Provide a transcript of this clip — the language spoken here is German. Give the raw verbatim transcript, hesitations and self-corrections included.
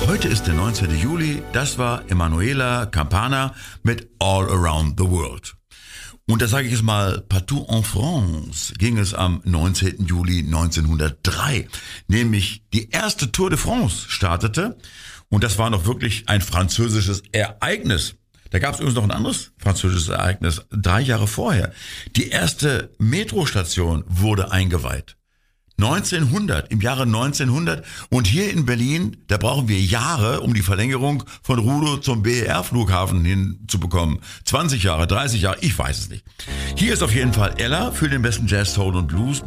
Heute ist der neunzehnte Juli, das war Emanuela Campana mit All Around the World. Und da sage ich es mal, partout en France ging es am neunzehnten Juli neunzehnhundertdrei, nämlich die erste Tour de France startete und das war noch wirklich ein französisches Ereignis. Da gab es übrigens noch ein anderes französisches Ereignis, drei Jahre vorher. Die erste Metrostation wurde eingeweiht. neunzehnhundert, im Jahre neunzehnhundert. Und hier in Berlin, da brauchen wir Jahre, um die Verlängerung von Rudow zum B E R-Flughafen hinzubekommen. zwanzig Jahre, dreißig Jahre, ich weiß es nicht. Hier ist auf jeden Fall Ella für den besten Jazz, Soul und Blues.